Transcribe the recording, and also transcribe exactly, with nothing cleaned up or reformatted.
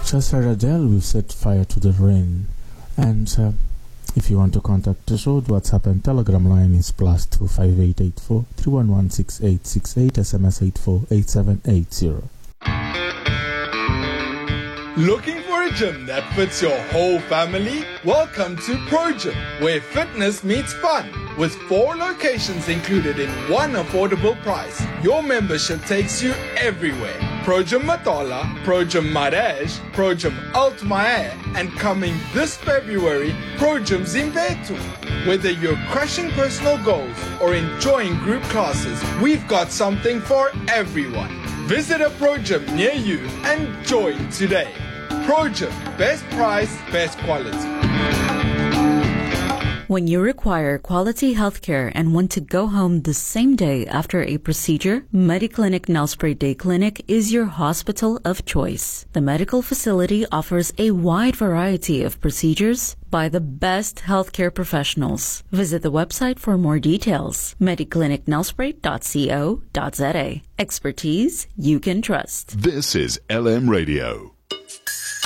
Just like Adele, we've set fire to the rain. And uh, if you want to contact the show, the WhatsApp and Telegram line is plus two five eight eight four three one one six eight six eight, S M S eight four eight seven eight zero. Looking for a gym that fits your whole family? Welcome to Pro Gym, where fitness meets fun. With four locations included in one affordable price, your membership takes you everywhere. Pro Gym Matola, Pro Gym Maraj, Pro Gym Altmaier, and coming this February, Pro Gym Zimvetu. Whether you're crushing personal goals or enjoying group classes, we've got something for everyone. Visit a Pro Gym near you and join today. Pro Gym, best price, best quality. When you require quality healthcare and want to go home the same day after a procedure, Mediclinic Nelspruit Day Clinic is your hospital of choice. The medical facility offers a wide variety of procedures by the best healthcare professionals. Visit the website for more details, mediclinic nelspruit dot co dot za. Expertise you can trust. This is L M Radio.